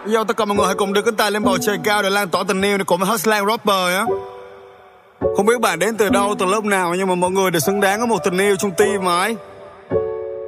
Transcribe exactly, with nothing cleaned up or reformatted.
Yo, tất cả mọi người hãy cùng đưa cánh tay lên bầu trời cao để lan tỏa tình yêu này cùng với Hustler Rapper á. Không biết bạn đến từ đâu, từ lớp nào, nhưng mà mọi người đều xứng đáng có một tình yêu trong tim ấy.